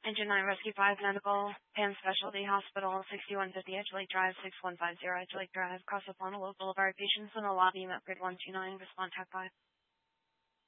Engine 9 Rescue 5 Medical, Pan Specialty Hospital, 6150 Edge Lake Drive, 6150 Edge Lake Drive, Casa Honolulu Boulevard. Patients in the lobby, upgrade 129, respond tap 5.